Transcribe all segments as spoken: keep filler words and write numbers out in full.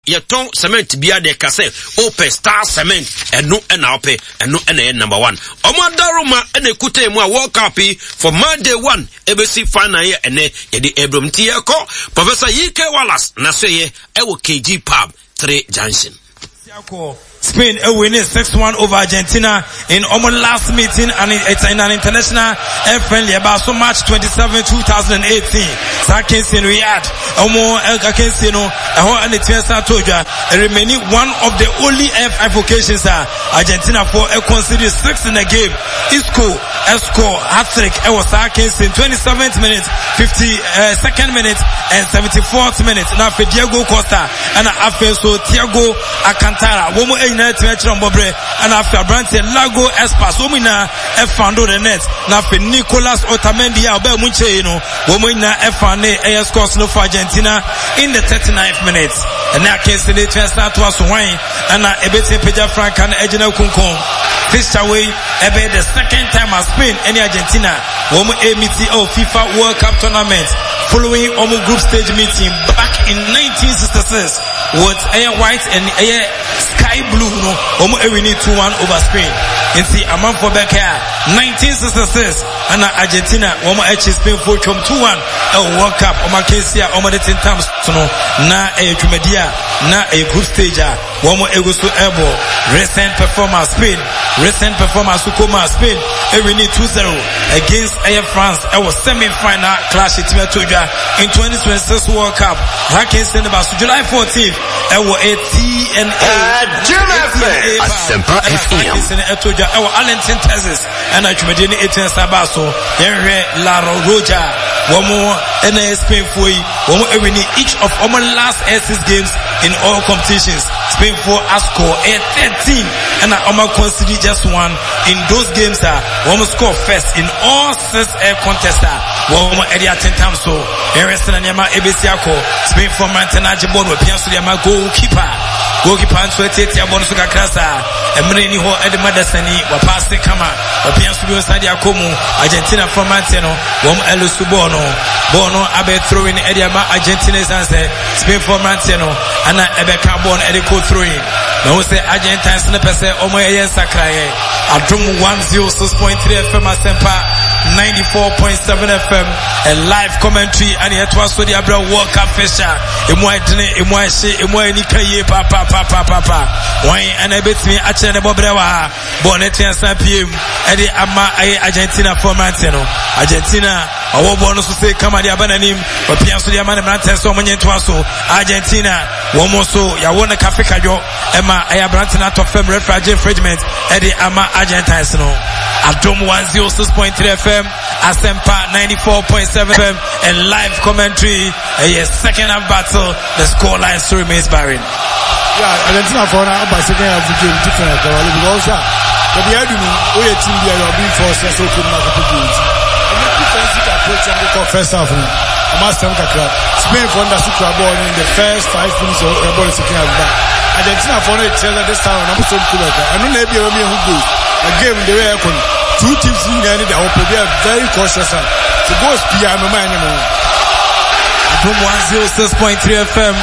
yeton cement bia de kase open star cement eno ena ope eno ena number one omo daruma ena kuta mu a World Cup for Monday one ebesi final ye ene ye de Ebrom Tieko Professor E K Wallace na so ye e wo K G Pub three Junction. Spain uh, winning six one over Argentina in almost last meeting, and it's in an international uh, friendly about so March twenty-seventh twenty eighteen. Against in Riyadh, Omo against you know, and the Tiesa Toja remaining one of the only F five occasions are Argentina for a considered six in the game. Isco Esco hat-trick it was against in twenty-seventh minute, fifty-second minute, and seventy-fourth minute. Now for Diego Costa and after so Thiago Alcantara. Womo ina timetra mbobre and after Brante Lago Espas womina e fando the net na fe Nicolas Otamendi a oba munche you know womo ina e fane e scores no for Argentina in the thirty-ninth minute and na case the transfer to us wine and na ebete peja Franca na ejina kunkon this away ebe the second time as Spain any Argentina womo e meeting of FIFA World Cup tournament following omo group stage meeting back in nineteen sixty-six with air white and air sky blue no omo e win two one over Spain in see a month for back here nineteen sixty-six and Argentina omo e Spain for come two one a World Cup omo case here omo the ten times no na e dwumadia na a group stage a omo e go so able recent performance Spain recent performance Ukoma Spain e win two zero against Air France e was semi final clash it toja in twenty twenty-six World Cup Hurricanes in about July fourteenth e was a T N A Asempa F M in Etoja e was Arlington Texas and a Jumedini eighteen Sabaso Henry La Roja womo N A Spain for womo e win each of our last six games in all competitions. Spain for Asco a thirteen and Oma consider just one in those games that one score first in all six air contests one area ten times so Harrison and Yama Ebesiako Spain for Mantanaji Bono Piansu Yama goalkeeper goalkeeper and Sweatia Bonusuka Krasa and Mreni Ho Eddie Madasani were passing Kama or Piansu Sadia Como Argentina from Manteno one Elusu Bono Bono Abe throwing Ediama Argentina's answer Spain for Manteno and Ebeka Bon Edico throwing now say Argentines in the person Omo Yen Sakraye Adrum one oh six point three F M Asempa ninety-four point seven F M a live commentary and it was so the Abra World Cup Fisher Emwa Dine Emwa She Emwa Nika Ye Papa Papa Papa Why and I bet me Achen Bobrewa Bonnet and Sapium Eddie Ama Argentina for Manteno Argentina our bonus to say come at the Abananim but Piansu the Amana Mantes so many to us Argentina one more so ya won a cafe kajo Emma Aya Brantina to Fem Refrigerator Fragment Eddie Ama Argentines no Adom one oh six point three F M Asempa ninety-four point seven F M and live commentary a second half battle the score line still remains barren. Yeah, Argentina for now by second half game different because but the other we a team there are being forced so could not compete. Defensive approach and the first half Master Kakra Spain for the super ball in the first five minutes of the ball second half back Argentina for it tells this time I'm so cool I don't know if you're me who goes a game the way I can two teams in the end they are very cautious to go speed I'm a man from one oh six point three F M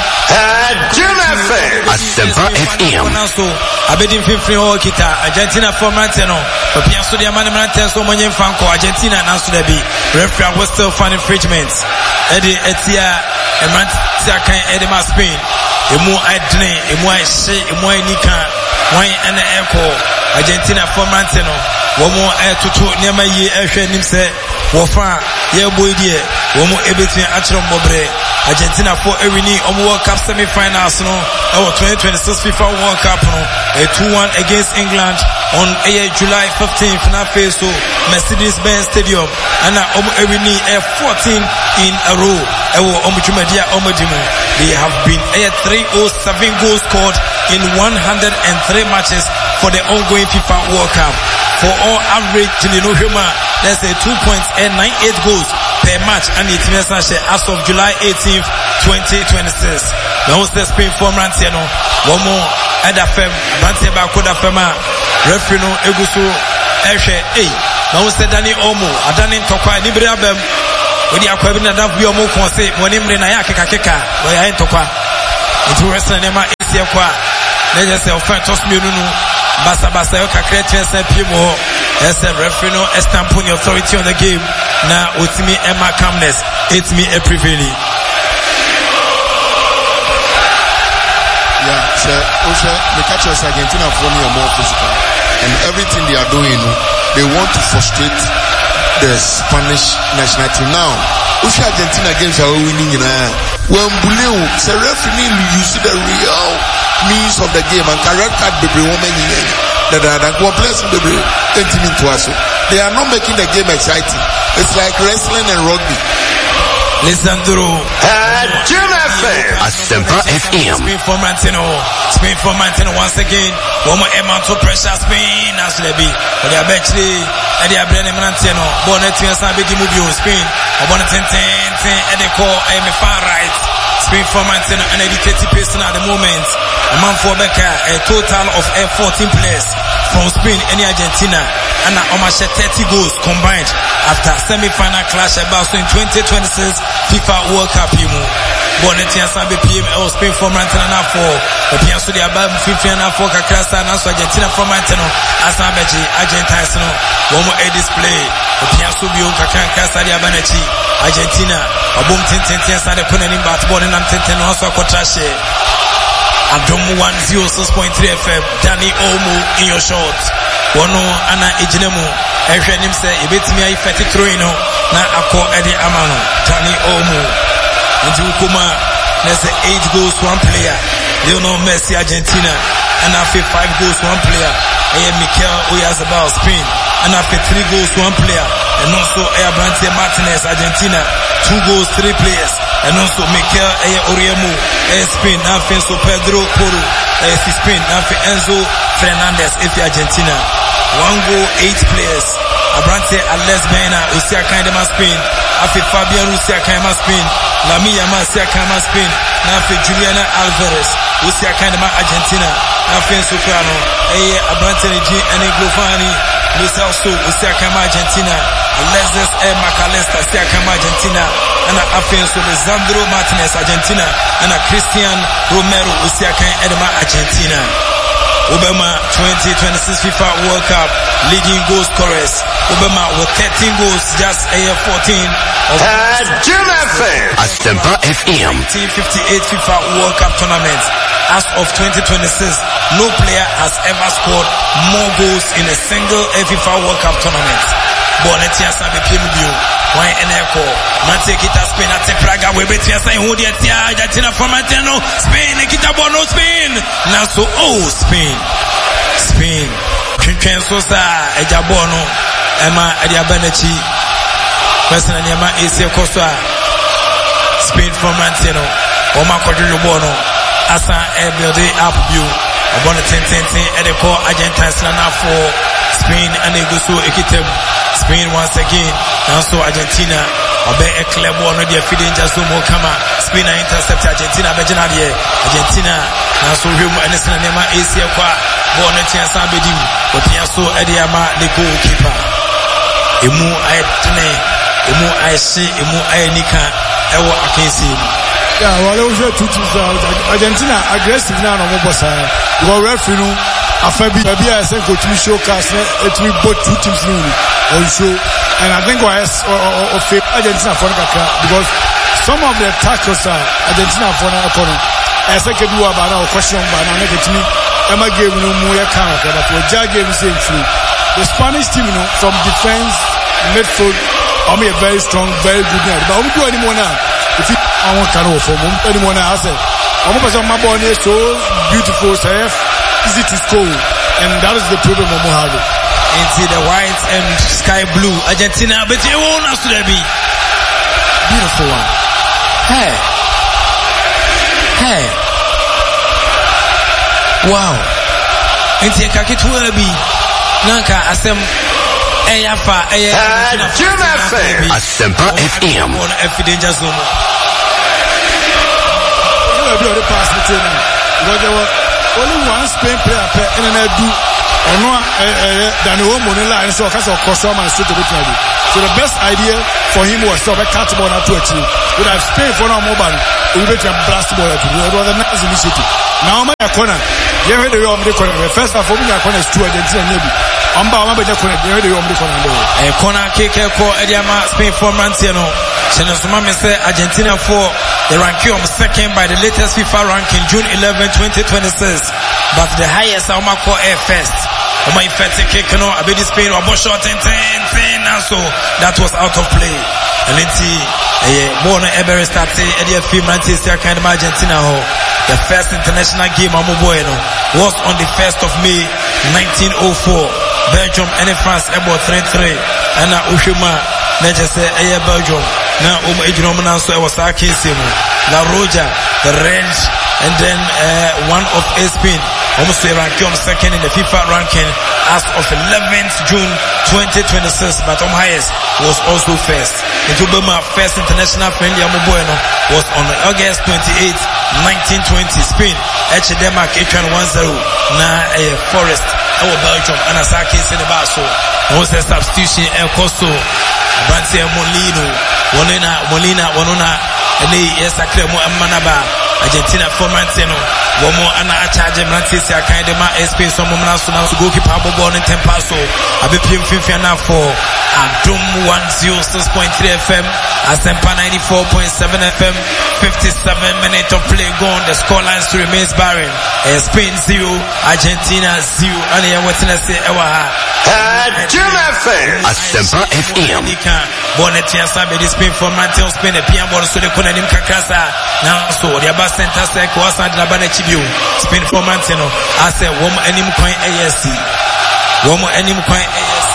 Asempa F M Abedin fifteen o kita Argentina for Manteno Piansu the Amana Mantes so many fanko Argentina now to be referee was still finding infringement Eddie Etia and Mantia can Eddie Spain Emu Adne Emu She Emu Nika why and echo Argentina for Manteno one more air to two near my year nim say Wofa ye boy dear one more everything Achron Bobre Argentina for every knee on World Cup semi-finals no our twenty twenty-six FIFA World Cup no a two one against England on July fifteenth na face so Mercedes-Benz Stadium and um every knee a fourteen in a row ewo um Jumadia Omodimo they have been a three oh seven goals scored in one hundred three matches for the ongoing FIFA World Cup for all average you know human let's say two point nine eight goals per match and it means as of July eighteenth twenty twenty-six now the Spain for Manteno one more at the fem Mantia Bakoda Fema referee no eguso ehwe eh now the Dani Omo Adani Tokwa Libra Bem odi akwa bi na da bi omo kon se mo ni mre na ya keka keka wo ya ntokwa it wrestling esie kwa na je se ofen tos mienu no basa basa yo kakra twensa pimo as a referee no estamping authority on the game na otimi Emma calmness it me a prevailing. Yeah, so also the catchers Argentina for me are more physical, and everything they are doing, they want to frustrate the Spanish national team. Now, also Argentina games are winning in a when Buleu, so referee you see the real means of the game and red card baby woman in that are one place in the eighteen to us. They are not making the game exciting. It's like wrestling and rugby. Lisandro at Jim F M Asempa F M. Spain for Mantino. Spain for Mantino once again. One more amount of pressure. Spain as they be. But they are actually and they are bringing Mantino. Bonnet and Sabi Mubio. Spain. Bonnet ten ten ten and they call I'm far right. Spain for Mantino and thirty percent at the moment. A man for Becca. A total of fourteen players from Spain and Argentina. And almost thirty goals combined after semi-final clash about in twenty twenty-six FIFA World Cup. Bonnetia Sabi P M L Spain for Mantana for the Piasso de Abab Fifina for Cacrasa and also Argentina for Mantano Asabeji, Argentina, one more a display. The Piasso Bio Cacan Casa de Abanachi, Argentina, a boom ten ten ten Sada Kunin Bat Bonnet and ten ten also Cotrashe. Abdom one zero six point three F M, Danny Omo in your short. Wono ana ejinemu ehwe nim se ebetimi ayi fete kroino na akọ ede amano Tani Omo nti ukuma na se eight goals one player Lionel Messi Argentina and after five goals one player eh Mikel Oyarzabal Spain and after three goals one player and also eh Brante Martinez Argentina two goals three players and also Mikel eh Oriemu eh Spain after so Pedro Porro eh Spain after Enzo Fernandez if Argentina one goal, eight players. Abrante Alex Bena, Usia Kaindema Spain. Afi Fabian Usia Kaindema Spain. Lamia Masia Kaindema Spain. Nafi Juliana Alvarez, Usia Kaindema Argentina. Nafi Soprano, Eye Abrante G. Ene Glofani, Lucia So, Usia Kaindema Argentina. Alexis E. Macalester, Usia Kaindema Argentina. And Afi So, Lisandro Martinez, Argentina. And Christian Romero, Usia Kaindema Argentina. Obama twenty twenty-six FIFA World Cup leading goal scorers. Obama with thirteen goals, just A F fourteen of Jim F M Asempa F M. nineteen fifty-eight FIFA World Cup tournament. As of twenty twenty-six, no player has ever scored more goals in a single FIFA World Cup tournament. Bonetia Sabi P M B U. Why an echo? Mante kita Spain at Praga. We bet you say who the Argentina from Anteno. Spain, kita bono Spain. Now so oh Spain. Spain. Ken Sosa, Ejabono, Emma Ediabenechi. Person and Yama Asia Costa. Spain from Anteno. Oma Kodrio Bono. Asa Ebelde up view. About ten ten ten at the call Argentina for Spain and Eguso Ekitem. Spain once again. Now so Argentina. Obe a clear ball no dia feeding just more kama. Spain intercept Argentina Bejana die. Argentina. Now so him and Nesna Nema Asia kwa. Ball no chance abedim. Opia so Ediama the goalkeeper. Emu ayetene. Emu ayesi. Emu ayenika. Ewo akensi. Yeah, well, those are two teams out. Argentina aggressive now on both sides. Because referee no, after be maybe I say go to showcase it will both two teams new on show. And I think why or or Argentina for the because some of the tackles are Argentina for the corner. I say can do about our question about now get me. Emma game no more count but for Ja game same through. The Spanish team you know from defense midfield I mean a very strong, very good net. But we do anymore now. If you I want to know from anyone else, I'm going my ball is so beautiful, safe, easy to score, and that is the problem of Mohave. Into the white and sky blue, Argentina, but you won't have to be beautiful one. Hey, hey, wow. Into Kakituabi, Nanka, Asem, Ayafa, Ayafa, Jim F M Asempa F M. On F danger zone. Be the pass between them because there was only one Spain player per and then I do Ono eh Dani Olmo ne line so kasa cross man straight to the table. So the best idea for him was to have cut ball to it. Would have Spain for no mobile. We bet a blast ball to it. It was a nice initiative. Now my corner. You heard the Rom the corner. First of all, my corner is two Argentina maybe. Amba amba the corner. You heard the Rom the corner. Eh corner kick ko Ediama Spain for Mantiano. Senosuma me say Argentina for the ranking of second by the latest FIFA ranking June eleventh twenty twenty-six. But the highest Oma ko air first. Oma ifete kick no abedi Spain or bo shot ten ten ten so that was out of play. And it's eh more no ever started Edia film Manchester kind of Argentina ho. The first international game Amu Bueno was on the first of May nineteen oh four. Belgium and France about three three. And na Ushuma na just say eh Belgium. Now um ejino na so e was Akinsi mu. La Roja, the Red, and then uh, one of Spain. Almost ranking second in the FIFA ranking as of eleventh June twenty twenty-six, but um highest was also first. It will be my first international friendly Amu Bueno was on August twenty-eighth, nineteen twenty. Spain, H Denmark, H one zero. Na uh, Forest, our Belgium, and Asaki Senebaso. Was a substitution, El Costo, Brancy Molino, Molina, Molina, Wanona, and the Esacremo Manaba, Argentina for Manteno. One more ana charge Manchester kind of my space some moments to now to go keep Pablo born in Tempaso. I be P M Fifana for Adum one oh six point three F M, Asempa ninety-four point seven F M, fifty-seven minutes of play gone. The scoreline still remains barren. Uh, Spain zero, Argentina zero. And here what's in the say Ewaha. Jim F M. Asempa F M. Born at Tiasabe, this Spain for Mantel Spain, a piano ball so they couldn't even Kakasa. Now so the Abba Center Sec was at Labane Spain for Manteno. I said, woman, any coin A S C. Woman, any coin A S C.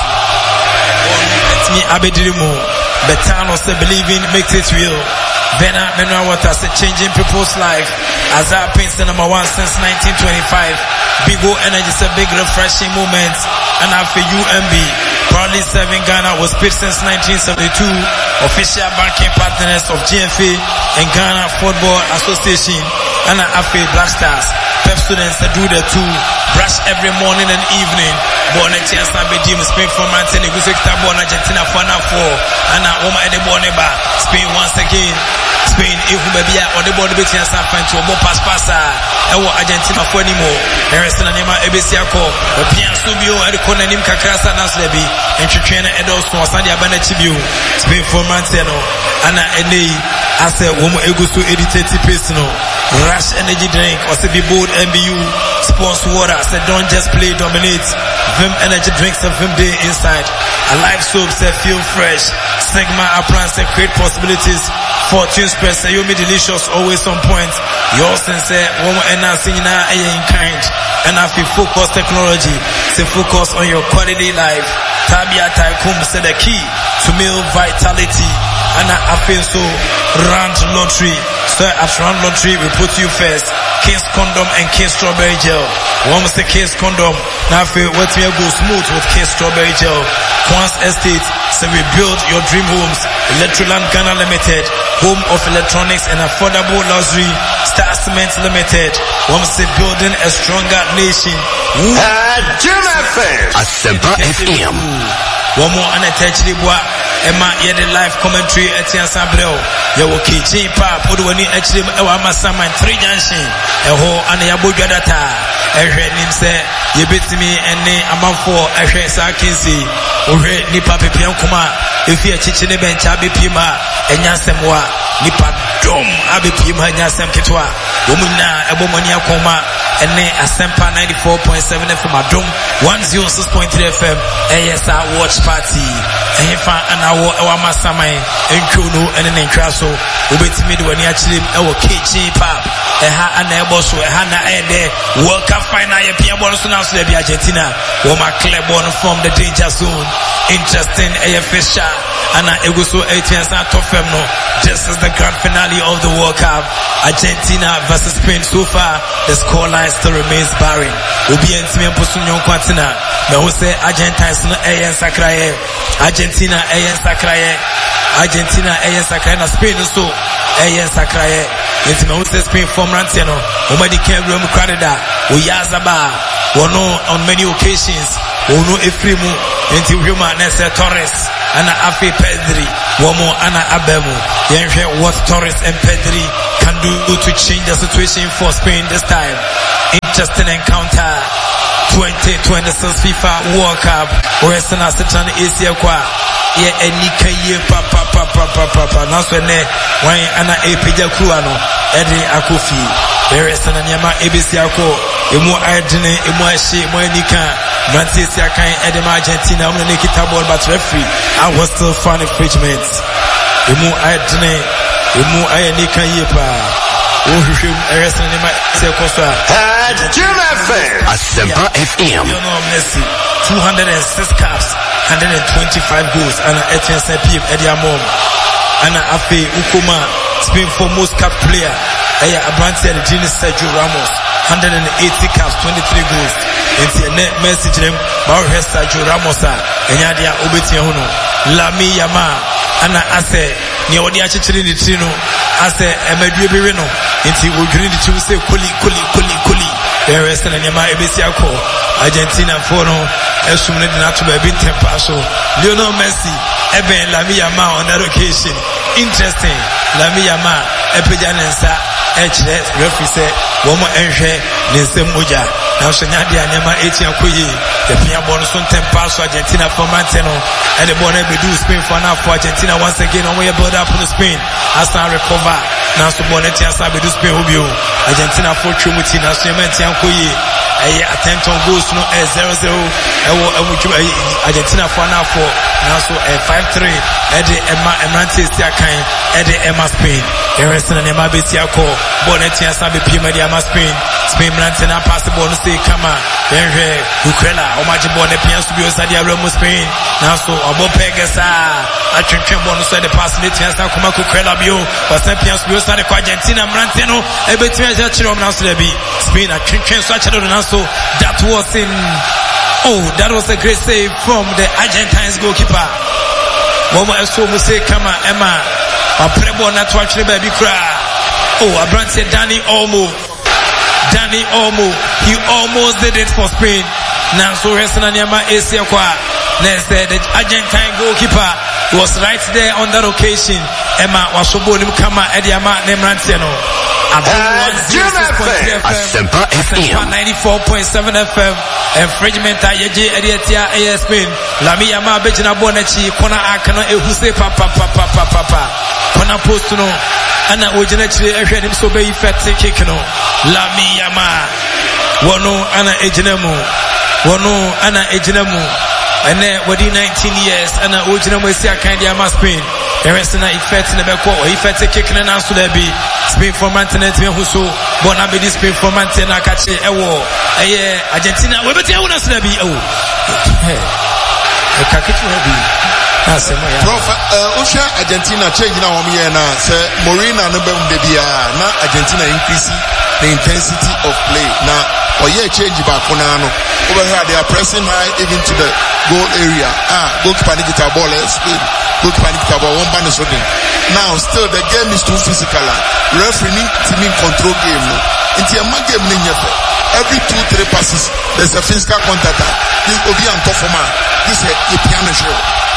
Let me abedimo. Betano say believing makes it real. Bena Menua Water said changing people's life. As I paints the number one since nineteen twenty-five. Bigo Energy is a big refreshing moment. And after U M B, proudly serving Ghana, was paid since nineteen seventy-two. Official banking partners of G F A and Ghana Football Association. And after Black Stars, Pep students that do the two, brush every morning and evening. Born a chance to be Jim Spain for Mantel, Gusekta born Argentina for now four. And now Oma at the Boneba, Spain once again. Spain, if we be on the board, the chance to find to a more pass passer. Argentina for anymore. There is an anima Ebesiako, the Pian Subio, and the Konanim Kakrasa Naslebi, and Chitrina Edos for Sandia Banachibio, Spain for Manteno, Anna Ene, as a woman Egusu Editated Personal, Rush Energy Drink, or Sebi Board M B U, Sports Water, said don't just play, dominate. Vim Energy Drinks and Vim Day inside. A live soap said feel fresh. Sigma appliance and create possibilities. Fortune Express, say you me delicious, always on point. Yours and say, woman and I sing now in kind. And I feel focus technology. Say focus on your quality life. Tabia Taikum said the key to male vitality. And I feel so round lottery. So at round lottery we put you first. Case condom and case strawberry gel. One was the case condom. Now I feel what we go smooth with case strawberry gel. Quans Estate, so we build your dream homes. Electroland Ghana Limited, home of electronics and affordable luxury. Star Cement Limited, one was building a stronger nation. Jim F M. Asempa F M. One more unattached Emma yet the live commentary at Yansabrel. You will keep pa put when you actually Ewa Sama and three junction. A whole and Yabu Gadata. A red name say, you beat me and name a month for a red Sarkinsi. Or red Nipa Pipian Kuma. If you are teaching a bench, Abi Pima and Yansamwa. Nipa Dom Abi Pima and Yansam Kitwa. Womuna, a woman Yakoma. And then Asempa ninety-four point seven F M Adum one oh six point three F M A S R Watch Party. And if I and I will our Masamai and Kuno and then Crasso will be to me when you actually our K G pop. A ha and a boss with Hannah and there. World Cup final European bonus announced to be Argentina. Woma Claiborne from the danger zone. Interesting A F S shot. And I go so eighteen and top fem no. This is the grand finale of the World Cup. Argentina versus Spain so far. The scoreline still remains barren. Obi entime posunyo kwatina. Me wo say Argentina no eyen sakraye. Argentina eyen sakraye. Argentina eyen sakraye na Spain so eyen sakraye. Entime wo say Spain form rantie no. O ma di kan room kradeda. O yazaba. Wono on many occasions wono efrimu enti hwema na se Torres ana afi Pedri womo ana abemu yenhwe what Torres and Pedri can do to change the situation for Spain this time. Interesting encounter. twenty twenty-six FIFA World Cup Western Asian Asia kwa ye enika ye pa pa pa pa pa pa pa na so ne wan ana epeja kruwa no ede akofi Western nyama ebisi akọ emu adene emu ahye emu anika Manchester kan ede ma Argentina am na kita ball but referee I was still fun infringement emu adene emu ayenika ye pa ohwehwem Western nyama se koso at Jim F M Asempa F M. You know Messi two hundred six caps, one hundred twenty-five goals and H S P F Eddie Amom and Afe Ukuma Spain for most cap player. Aya Abrantes and Gene Sergio Ramos one hundred eighty caps, twenty-three goals. It's a net message them about Sergio Ramos and Yadia Obetia Huno Lami Yama Anna Ase near the Achitri Trino Ase Emedubirino into Ugrin to say Kuli Kuli Kuli Kuli. There is an Yama Ebisiako Argentina for no Esumne Natural Binten Paso Lionel Messi Eben Lami Yama on that occasion. Interesting. Lami Yama Epijanensa H S referee say Womo Enche Ninsem Muja. Now Senyadia Nyama Etian Kuyi the Pia Bonson Tempaso Argentina for Manteno and the Bonne Bedu Spain for now for Argentina once again on way build up on the Spain as I recover. Now so Bonnetti as I Bedu Spain Ubio Argentina for Chumuti now Sementian Kuyi a attention goes no a zero zero Argentina for now for now so a five three Eddie Emma Emrantes Tiakan Eddie Emma Spain the rest of the Emma Bisiako Bonnetti as I be Pima Emma Spain Spain Mantena pass the bonus Kama Benre Ukraine Omaji Bonne Pians to be Sadia Remo Spain now so Abo Pegasa I can bonus the pass the chance now come Ukraine bio but some Pians to be Sadia Argentina Manteno Ebetia Chiro now to be Spain I can such a so that was in oh that was a great save from the Argentines goalkeeper Momo Eso Muse Kama Emma Aprebo na to actually baby cry oh Abrante Danny Olmo Danny Olmo he almost did it for Spain now so Resana Nyama Asia kwa next the Argentine goalkeeper was right there on that occasion Emma Wasobo nim Kama Ediama Nemrantiano Asempa F M ninety-four point seven F M infringement ayeje ediatia A S P Lami Yama Bejina Bonechi kona akano ehuse pa pa pa pa pa pa pa kona post no ana ojina chire ehwe nim so be effect kick no Lami Yama wono ana ejina mu wono ana ejina mu ene wadi nineteen years ana ojina mu esi akan dia ma Spain the rest na effect na be ko effect kick na na so da bi Spain for maintenance me hu so bona be this Spain for maintenance akache ewo eye Argentina we betia wona so da bi ewo eh e kakitu na bi asema ya prof uh Usha Argentina change na wo me na say Morena no be mbe bia na Argentina increase the intensity of play na oye change back on no over here they are pressing high even to the goal area ah goalkeeper need to ball Spain goalkeeper need to ball one band so now still the game is too physical referee need to mean control game into a game ni nyefe every two three passes there's a physical contact this obi on top of man this is a piano show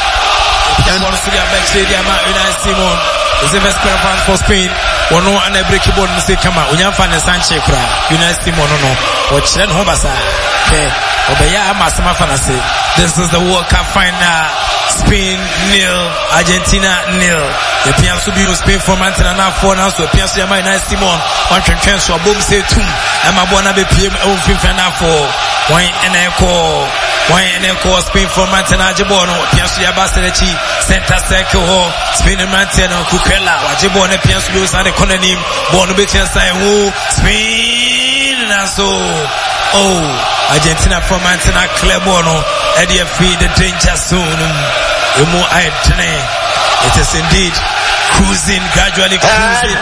and one to the back stadium United Simon is the best player for Spain one no and a break board must come out unya fan Sanchez kra United Simon no o chire no basa okay obeya amasama fanase this is the World Cup final Spain nil Argentina nil the pians to be Spain for Mantina now four now so pians to United Simon one twen twen so boom say two am abona be pm o fifa na for one and echo one and echo Spain for Mantina Jibono pians to Abasechi center circle ho Spain and Mantina Kukela Wajibone pians to use and the konanim born be chance who Spain na so oh Argentina for Mantina Clebono and you feed the danger zone emu aitene it is indeed cruising gradually cruising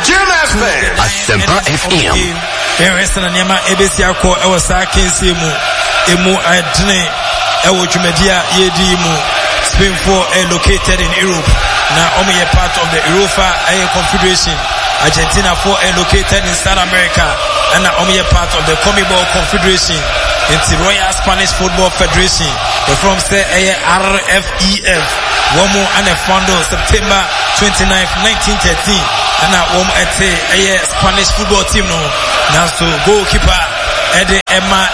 Asempa F M there is an Nyama Ebesi Ako ewa sa kensi emu emu aitene ewo dwumadia yedi mu Spain for are located in Europe now omo ye part of the Europa Confederation Argentina for are located in South America and now omo ye part of the CONMEBOL Confederation in the Royal Spanish Football Federation. The from say R F E F. One more and a founded September twenty-ninth, nineteen thirteen. And now one at a Spanish football team no. Now so goalkeeper Eddie Emma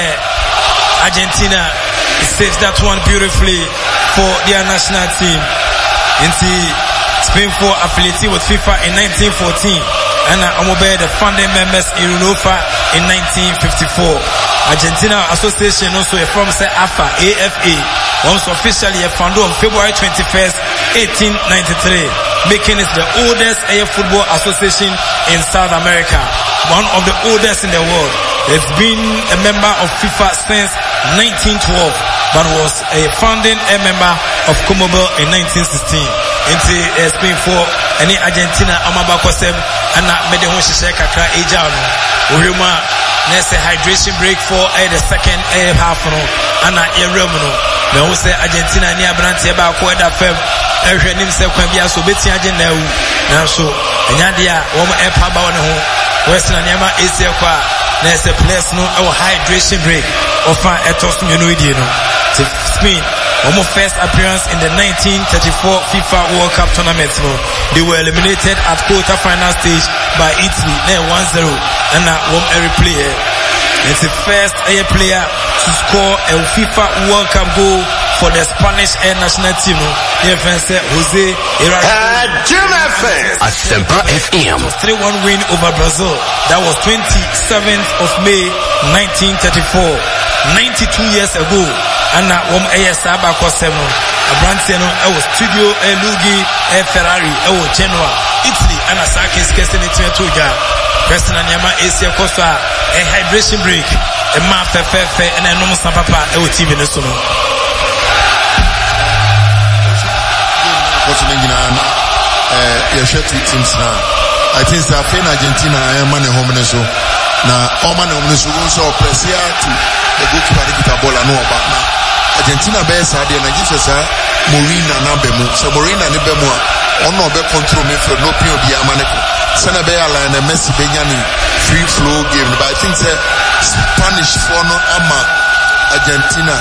Argentina saves that one beautifully for their national team. In the Spain for affiliated with FIFA in nineteen fourteen. And I'm obey the founding members in UEFA in nineteen fifty-four. Argentina Association also from say A F A, A F A, was officially founded on February twenty-first, eighteen ninety-three, making it the oldest A F football association in South America, one of the oldest in the world. It's been a member of FIFA since nineteen twelve, but was a founding a member of CONMEBOL in nineteen sixteen. Into uh, Spain for any Argentina Amabakosem and not Medehon Shisheka Ejano. Urima, there's a hydration break for uh, the second uh, half no, and not a Romano. They will say Argentina near Brantia Bakweda Feb, Erhenim Sequambia, so Betty Agenda. Now so, and Yadia, woman air power on home, Western Yama is there. There's a place no our hydration break of our Etos Munuidino to Spain. One first appearance in the nineteen thirty-four FIFA World Cup tournament. No, they were eliminated at quarter-final stage by Italy, then one zero. And now one every player. It's the first air player to score a FIFA World Cup goal for the Spanish air national team. No, the defense Jose Herrera. Asempa F M. three one win over Brazil. That was twenty-seventh of May, nineteen thirty-four. ninety-two years ago. And now one A S Aba Kosemo, a Brantiano, I was Studio Elugi, a Ferrari, I was Genoa, Italy, and a Sakis Kestin Tuja. President Yama Asia Costa, a hydration break, a Mafe Fefe, and a normal Papa, I was T V Nesuno. Your two teams now. I think that in Argentina, I am man a home so. Now, all man home so also press here to the goalkeeper to get a ball and no about now. Argentina best idea na give us Morina na bemu. So Morina ni bemu ono be control me for no pio bi amaneko. Sana be ala na Messi be nyani free flow game, but I think say Spanish for no ama Argentina.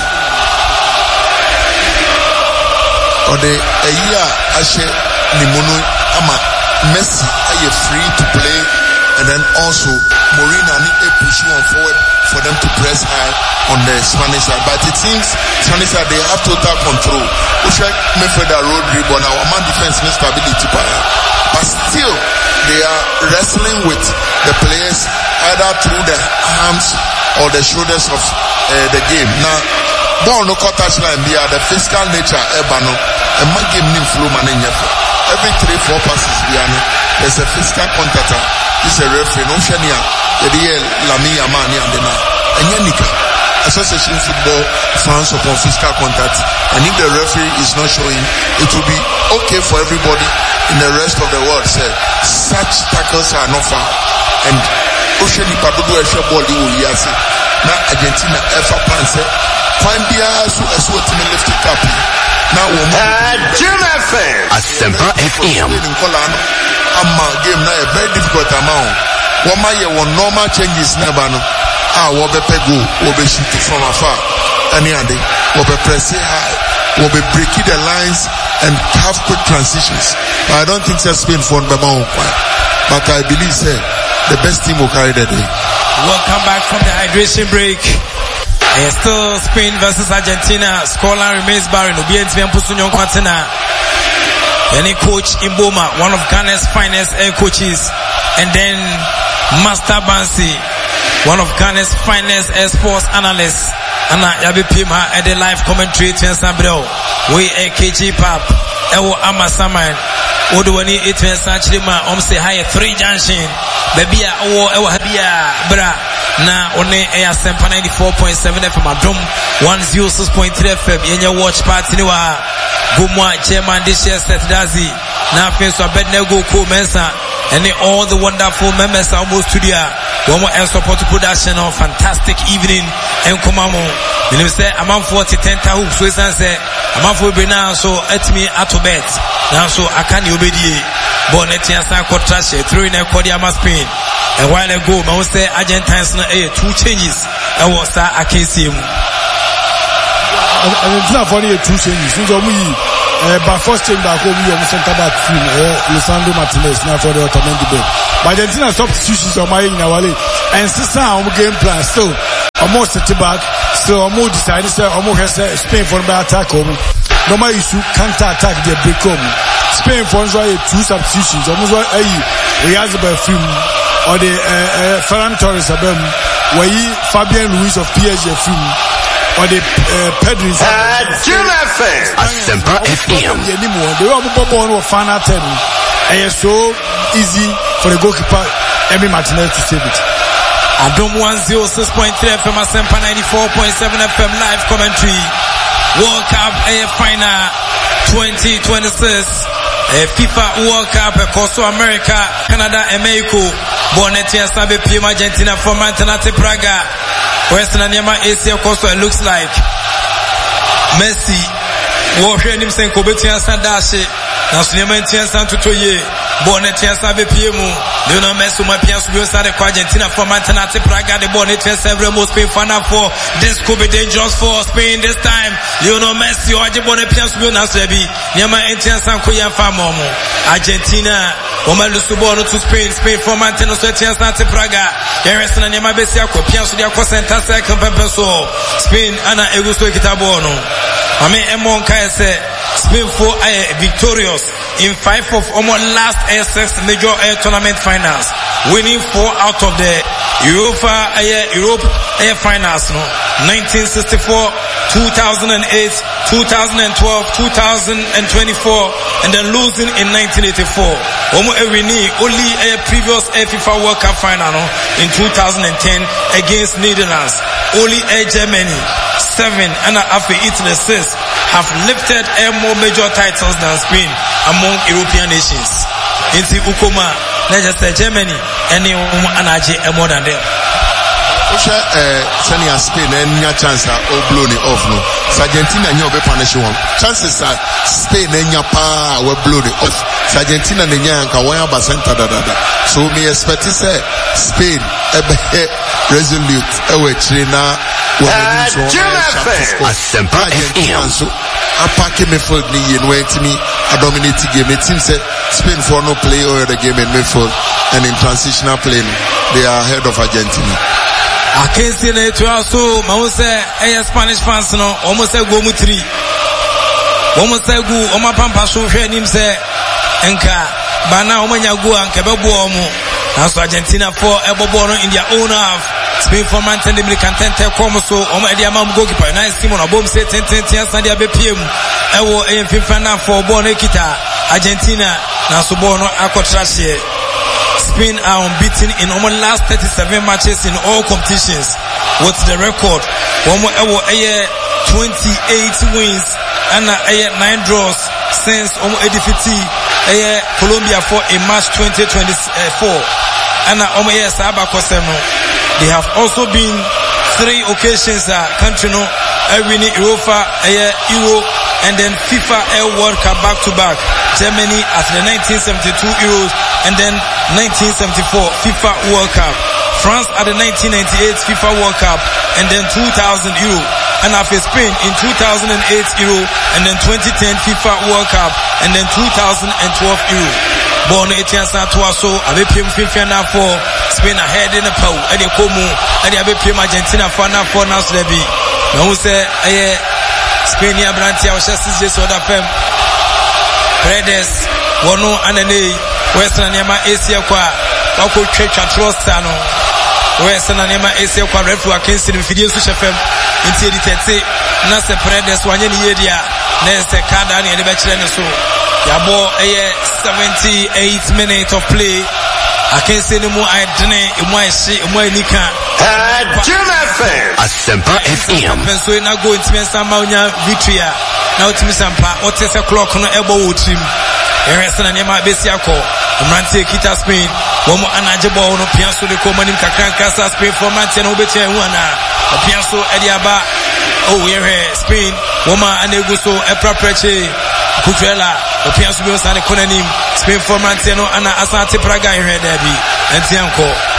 Or the a year ashe ni mono ama Messi are free to play, and then also Morina need a push one forward for them to press high on the Spanish side. But it seems Spanish side they have total control. We should make for the road rebound. Our man defense needs stability, but still they are wrestling with the players either through the arms or the shoulders of uh, the game. Now, ball no cut touch line be the physical nature ebano and man game nim flow man in every three four passes we are there's a physical contact. This is a referee no shania the Lamia Mani and the and Yanika Association Football France upon physical contact, and if the referee is not showing, it will be okay for everybody in the rest of the world. Say such tackles are not foul, and Osheni Padudu Esha Boli Uyasi na Argentina ever panse find the asu asu team lift it up now Jim F M Asempa F M amma game na a very difficult amount. One my year one normal changes never no. Ah, what be pegu, what be shoot from afar, any other, what be press high, what be breaking the lines and have quick transitions. But I don't think that's Spain for the moment. But I believe say the best team will carry the day. Welcome back from the hydration break. And still Spain versus Argentina. Scoreline remains barren. Obienti Mpusunyo Kwatina. Any coach Mboma, one of Ghana's finest air coaches, and then Master Bansi, one of Ghana's finest air sports analysts. Anna Yabi Pima at the live commentary to Sabro. We a K G Pap, Ewo Amasaman, Odwani Etwen Sachrima, Omse High three junction, Babia Owo Ewa Habia Bra. Na one air Sempa ninety-four point seven F M Adum one oh six point three F M Yenya watch party niwa Gumwa chairman this year Seth Dazi na face wa Bednego Ko Mensa and all the wonderful members of our studio. One more air support production on fantastic evening and Komamo. You know say among forty ten thousand so say among for be now so at me at bet now so I can't obey the bonnet and sa contrast through in a Kodia Spain. a while ago, I say Argentines no eh two changes. I was I can see him. Argentina for the two changes. Since we by first change back home, we center back team Lisandro Martinez now for the Otamendi bed. But Argentina substitutions on my in our and sister on game plan still almost set back. So almost decided to almost Spain for the attack home. No matter issue counter attack the break home. Spain for two substitutions. Almost what a Real film or the Ferran Torres abem where Fabian Ruiz of P S G film. Or the uh, Pedri at Jim F M Asempa F M. They were born with fan at ten. And it's so easy for the goalkeeper Emi Martinez to save it. Adom one oh six point three F M Asempa ninety-four point seven F M live commentary. World Cup A F final twenty twenty-six. A FIFA World Cup across America, Canada, and Mexico. Bonnetti and Sabe P M Argentina for Mantanate Praga. Western Anyama Asia Costa, it looks like Messi walking him saying Kobetia Sandashi, Nasunyamantian Santutoye, Bonnetia Sabe P M, Lionel Messi, my Pias will start Argentina for Mantanate Praga, the Bonnetia several most Spain fan for this could be dangerous for Spain this time. Lionel Messi or Bonnepias will not be Yama Entian Sankoya Famomo, Argentina. Oma Lusubono to Spain, Spain for Manteno Setian Santa Praga. Garrison and Yamabesia, Copias, the Acosenta second Pempeso. Spain, Anna Eguso Kitabono. I mean, Emon Kaise, Spain for uh, victorious in five of almost last A S X major air tournament finals, winning four out of the UEFA uh, Europe air finals, no? nineteen sixty-four, two thousand eight, two thousand twelve, two thousand twenty-four, and then losing in nineteen eighty-four. Omo Ewini only a previous FIFA World Cup final no, in two thousand ten against Netherlands. Only a Germany seven and after Italy six have lifted a more major titles than Spain among European nations. In the Ukoma, let's just say Germany and the Anaji more than them. Osha eh senior Spain and your chance or blow it off no. So Argentina nyo be punish one. Chances are Spain and your pa will blow it off. So Argentina and nyanka wanya ba center da da da. So me expect to say Spain ebe resolute ewe china at Jim F M Asempa F M. So apake me for the yen when to me a dominate game. It seems that Spain for no play or the game in midfield and in transitional play they are ahead of Argentina. I can't see it to also Mause a Spanish fans no almost a go mu three. Almost a go Oma Pampa so him say enka bana omanya go anka bebo omo. Now Argentina for a bobo in their own half. Spain for Mantan de Cantente come so Oma Edia Mam goalkeeper. Nice Simon Abom say ten ten ten Sandia B P M. Ewo A F Fana for Bono Kita. Argentina now so Bono Akotrashe. Spain are unbeaten in almost last thirty-seven matches in all competitions. What's the record? One more twenty-eight wins and nine draws since almost defeat Colombia for a match twenty twenty-four. And they have also been three occasions that country no winning Europa Euro and then FIFA World Cup back to back. Germany at the nineteen seventy-two Euros and then nineteen seventy-four FIFA World Cup. France at the nineteen ninety-eight FIFA World Cup and then two thousand Euro. And after Spain in two thousand eight Euro and then twenty ten FIFA World Cup and then two thousand twelve Euro. Born Etienne Santuaso, Abepim Fifana for Spain ahead in the pow, Eddie Como, Eddie Abepim Argentina for now for now Slebi. Now we say, eh, Spain ya Brantia, Chassis, Soda Fem, Paredes, Wono, Anane, Western Yama Asia Qua, Wako Church at Rostano, Western Yama Asia Qua, Refu against the Fidius Shefem, Inti Tete, Nasa Paredes, Wanyani Yedia, Nesta Kandani and the Bachelor so. Yabo a seventy-eight minutes of play. I can't say no more. I didn't. My shit. My nika. Jim F M. Asempa F M. So now go into me some victory. Now to me some pa. What is a clock on the elbow team? Eresen and Yama Besiako. Mante Kita Spain. One more anajabo no pianso de common in Kakanka Spain for Mante no better one. A pianso Ediaba. Oh, we're here. Spain. Woman and Eguso. A property. Kutrela. Opias Bios and Konanim, Spain for Manteno, and Asante Praga in Red Derby, and Tianco.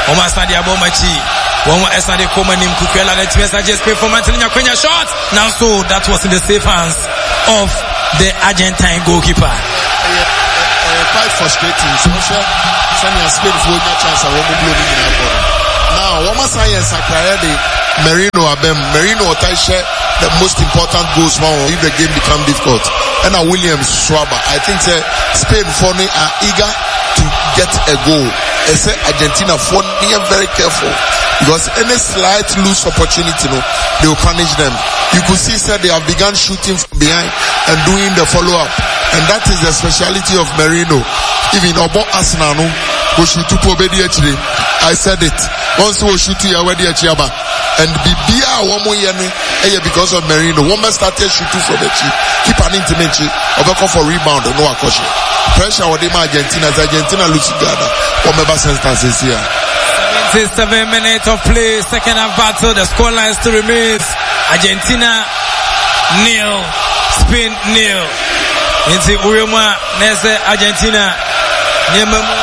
Oma Sadi Abomachi. One more Esade Komanim Kukwela. The team has just played for Mantinia Quenya shot. Now so that was in the safe hands of the Argentine goalkeeper. Quite frustrating. So, Sanya Spain for a chance of blowing in our body. Now, one more science Sakrayade, Merino Abem, Merino Otaisha, the most important goals now if the game become difficult. And now Williams Schwaber. I think uh, Spain for me are eager to get a goal. I say Argentina for me are very careful because any slight loose opportunity, no, they will punish them. You could see that they have begun shooting from behind and doing the follow up. And that is the speciality of Merino. Even Obo Asnano, who shoot to Pobedi actually. I said it. Once we shoot to Yawadi Achiaba. And Bibia Wamo Yene, because of Merino. Woman started shooting from the cheek. Keep an intimate cheek. Over for rebound, no caution. Pressure on the Argentina, Argentina loses Ghana. Whatever circumstances here. seventy-seven minutes of play, second half battle. The scoreline still remains Argentina nil, Spain nil. Into Uyuma, Nese Argentina, Nemamu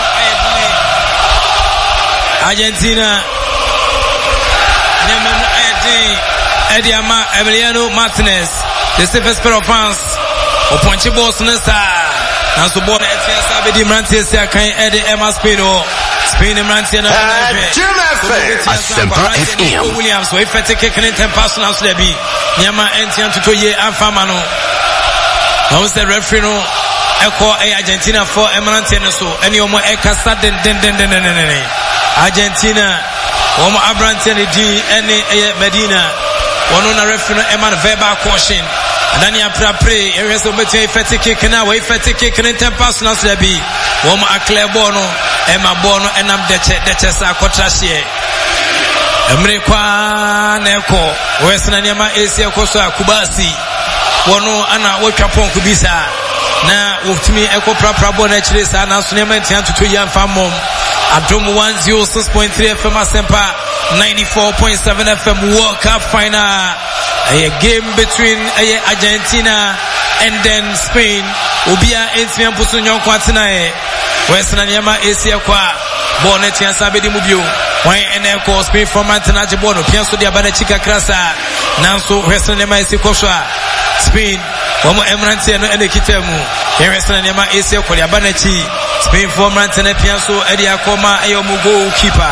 Argentina, Nemamu Ediama Emiliano Martinez, the safest pair of fans, Oponchi Boss Nesta, Nansubona Etiasa Bedi Mantis, Yakan Eddie Emma Spino, Spain Mantian, Asempa F M. Williams, so if I take a ten personal slebi, Yama Entian Tutoye and Famano. Now the referee no echo Argentina for Emerantino so any omo ekasa den den den den den Argentina omo Abrantene di any Medina one na referee no eman verbal caution Dani apra pray area so between fete kick na we fete kick in ten personal slebi omo akle ball no ema ball no enam deche deche sa kotrahye emre kwa na echo wesna niama esi ekoso akubasi Wono ana wotwa pon kubisa na wotumi eko prapra bo na chire sa na so ne mantian tutu yan famom Adom one oh six point three F M Asempa ninety-four point seven F M World Cup final, a game between Argentina and then Spain. Obia Etian Pusunyon Quatinae Western Yama Asia Qua Bonnet and Sabedi Mubio. Why and Echo Spain from Mantanaji Bono, Pianso de Abadachica Crasa, Nanso Western Yama Asia Spain, Omo Emerante and Ekitemu, Western Yama Asia Kwa Banachi, Spain for Mantana Pianso, Eddie Akoma, Ayomu goalkeeper.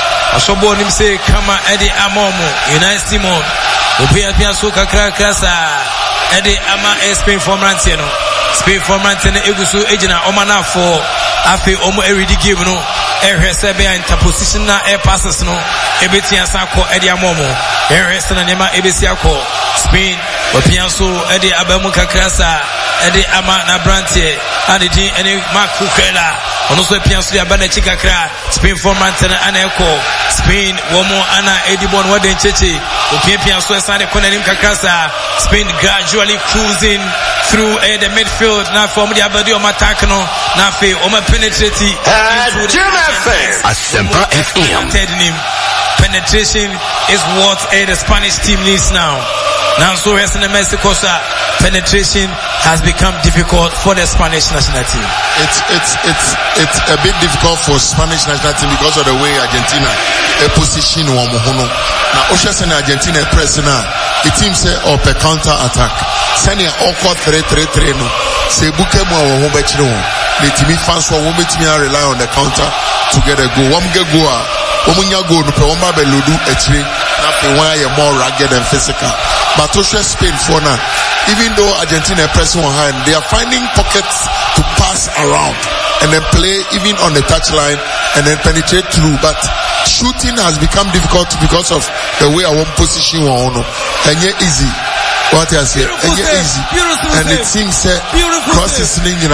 Asobo nim say kama Eddie Amomo, United Simon, Opia Pianso Kakra Crasa, Eddie Ama Spain for Mantano, Spain for Mantana Egusu Ejina Omana for Afi Omo Eridi game no, Air Sebe and position na air passes no, Ebetia Sako Eddie Amomo, Air Sanema Ebesiako, Spain, Opianso Eddie Abamuka Crasa, Eddie Ama na Brantie, Aditi any Mark Kukela, Onoso Pianso Abanachica Kra, Spain for Mantana and Echo, Spain, Womo Anna Edibon Waden Chechi, Opianso Sade Konanim Kakrasa, Spain gradually cruising through uh, the midfield, now from the Abadio Matakano, now for Oma penetrating into the Asempa F M. Penetration is what uh, the Spanish team needs now. Now, so as in Mexico, penetration has become difficult for the Spanish national team. It's it's it's it's a bit difficult for Spanish national team because of the way Argentina a position wa muhono. Now, Osha send Argentina press now. The team say up a counter attack. Send ya all three three three no. Say buke mo wa ho be chire won. The team fans wa wo betimi rely on the counter to get a goal. Wam get goal. Omunya goal no pe won ba be lodu achire. Na pe wan ya more rugged and physical. But Osha Spain for now, even though Argentina pressing on hand, they are finding pockets to pass around and then play even on the touchline and then penetrate through. But shooting has become difficult because of the way our position was on. And yet easy. What I say? And yet easy. And it seems uh, crosses in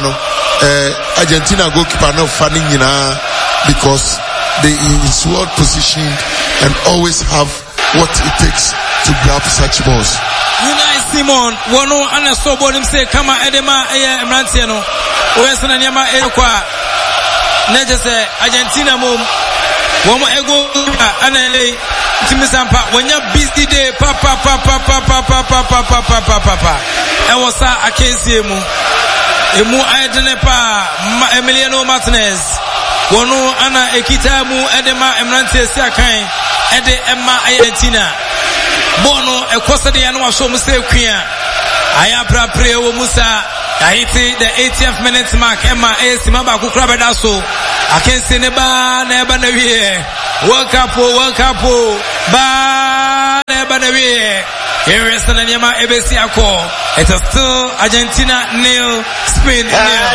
uh, Argentina goalkeeper not fanning in because they is well positioned and always have what it takes to grab such balls. United Simon, Wono and a sober him say, Kama Edema, Aya, Rantiano, Western and Yama Equa, Nejase, Argentina Mum, Womo Ego, and L A, Timisampa, when you're busy day, Papa, Papa, Papa, Papa, Papa, Papa, Papa, and was I can't see him. Emu Aidenepa, Emiliano Martinez. Wono ana ekita mu edema emrante si akan ede emma Argentina bono ekosa de yano aso mu se kwia aya prapre wo musa ahiti the eightieth minute mark emma esi maba kokura beda so akense ne ba na eba na wie World Cup World Cup ba na eba na wie here is the Nyama Ebesi Ako. It is still Argentina nil, Spain nil.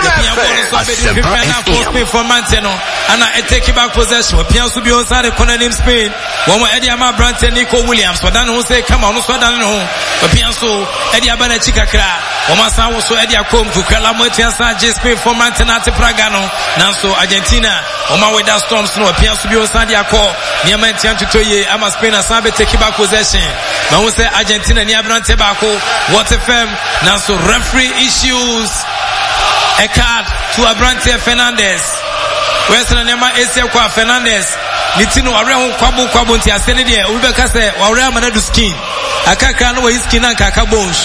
Spain for Manteno. And I take back possession. Pian to be on side of Conan Spain. One more Eddie Ama Brandt and Nico Williams. But then who say come on, no so down home. But Pian so Eddie Abana Chicacra. One more son was so Eddie Acom to Calamotian Sanchez Spain for Mantenate Pragano. Now so Argentina. On my way that storm snow. Pian to be on side of Ako. Niamantian to Toye. Ama Spain and Sabe take back possession. Now we say Argentina ni Abrante Bako. What F M now so referee issues a card to Abrante Fernandez. Western Nema Asia Kwa Fernandez. Litino Areho Kwabu Kwabunti Asene there. Ubeka say Warea Manadu skin. Akaka no his skin and Kakabosh.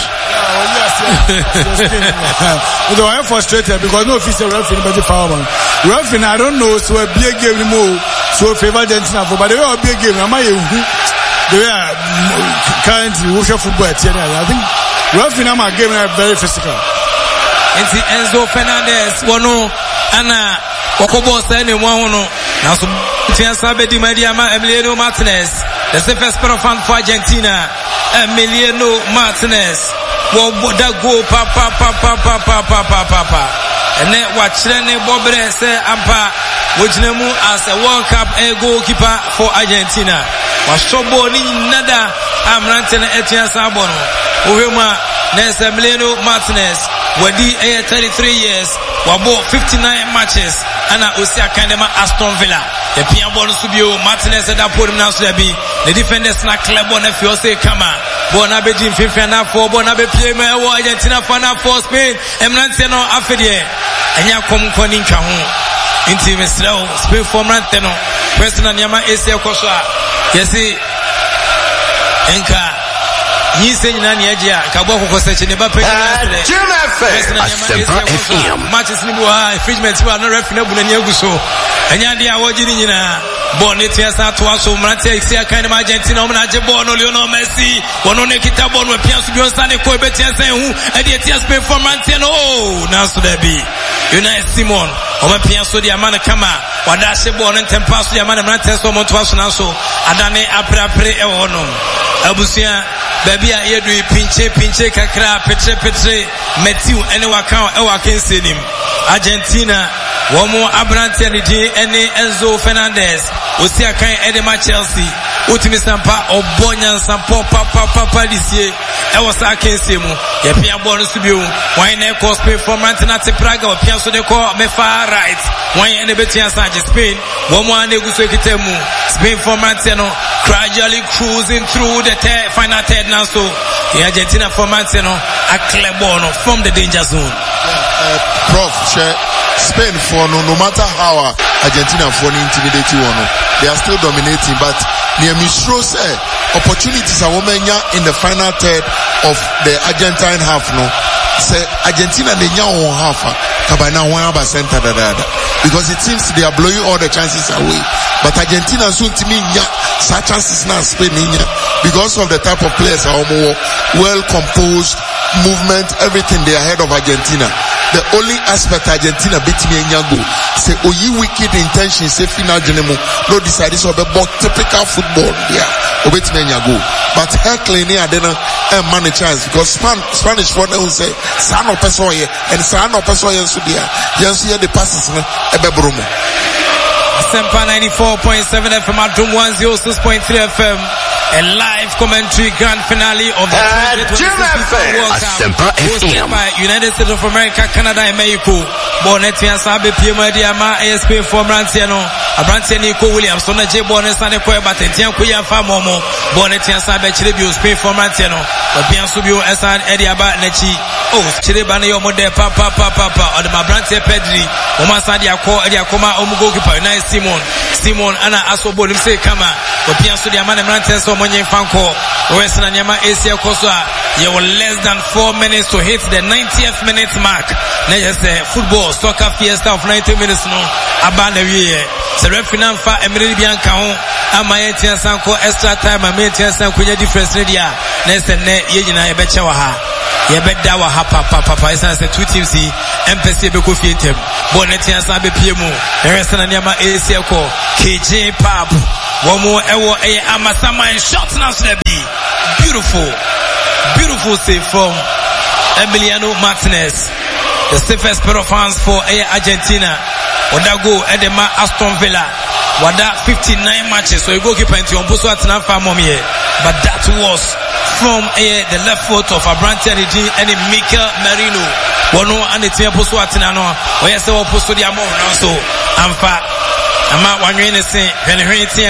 Although I am frustrated because no official referee but the power man. Referee I don't know so a big game anymore. So favor Argentina for but they are a big game. Am I they are currently Russia football at Tiana. I think referee now game are very physical. It's Enzo Fernandez wano ana wakobo sene mwahono na so tiansa be di Mediama Emiliano Martinez. The first pair of fan for Argentina Emiliano Martinez wo da go pa pa pa pa pa pa pa pa pa pa ene wa kire ne bobre se ampa wojinemu as a World Cup a goalkeeper for Argentina. Washobo ni nada amrante na etiansa bono ohema Nelson Emiliano Martinez wadi eh thirty-three years wabo fifty-nine matches ana osia kandema Aston Villa the piano subio Martinez da podium na so bi the defenders na club on if you say kama bona be jim fifa na for bona be play ma wo Argentina for na for Spain emrante no afedie enya kom koni ntwa ho inti mesrao Spain for emrante no personal nyama ese koso a yesi enka Ni se nyina ne agye a kabo kokose che ne ba pe matches ni bo ha infringement wa no referee na bu na ni aguso anya de a wogi ni nyina ball ne tia sa to aso mrante isi aka ne Argentina o na agye ball no Lionel Messi wono ne kita ball no pia so bi on sta ne ko be tia san hu e de tia Spain for Mante no oh na so da bi Unai Simon o ma pia so de amana kama wada se ball no tempa so de amana mrante so mo to aso na so adane aprapre e wono abusia baby a yedu pinche pinche kakra petre petre Matthew ene waka e waka nsenim Argentina womo Abrante ne di ene Enzo Fernandez osi akan edema Chelsea utimi sampa obonya sampa papa papa lisie e wasa akensemu ye pia ball so bio wan na ko Spain for Mantenate Praga o pia so de ko me far right wan ene betia Sanchez Spain womo ane guso kitemu Spain for Manteno gradually cruising through the third, final third now so the Argentina for Manteno a clear ball from the danger zone. Uh, uh, Prof, Spain for no, no matter how uh, Argentina for intimidate you or no, they are still dominating. But near Mistro say opportunities are women in the final third of the Argentine half no. Say Argentina they nya on half kabana one about center da da da because it seems they are blowing all the chances away. But Argentina soon to me nya such chances now Spain nya because of the type of players are more well composed movement everything they are ahead of Argentina. The only aspect Argentina beat me in Yango say oh you wicked intentions say final genemo no decide so be typical football yeah obet me in Yango but heckling here then a man a chance because Span, Spanish for them say san no person here and san no person here so there yes here the passes no ebe bromo Sempa ninety-four point seven F M Adum one oh six point three F M a live commentary grand finale of the twenty twenty-six World Cup hosted by United States of America, Canada and Mexico. Bonnet Sabe Pima Diama A S P for Brantiano, a Brantiani Williams, on the J Bonnet Sane Koya Batentia Kuya Famomo, Bonnet Sabe Chilibio, Spain for Brantiano, but Piansubio Esan Ediaba Nechi, oh, Chilibani Omode Papa Papa Papa, or the Mabrante Pedri, Omasadia Ko Ediakoma Omugo United Simon, Simon Anna Asobo say Kama, but Piansu Diamana Brantes or Monye Fanco, Western Yama Asia Kosa, You were less than four minutes to hit the ninetieth minute mark. Now just a football soccer fiesta of ninety minutes no. Abana wiye. So referee na fa Emily Bianca ho ama ye tia sanko extra time ama ye tia sanko nya difference ne dia. Na se ne ye nyina ye beche wa ha. Ye beda wa ha papa papa isa se two teams yi empese be ko fie tem. Bo ne tia san be pie mu. Erese na niama A C ko K J Pap. Womo ewo e amasama shot na so be. Beautiful. Beautiful save from Emiliano Martinez. The safest pair of hands for Argentina. Wada go Edema Aston Villa. Wada fifty-nine matches. So you go keep into on Busu Atina Famomie. But that was from uh, the left foot of Abrante and Mikel Merino. Wono and the team Busu Atina no. Where say Busu Diamo so Amfa Ama Wanwene say when he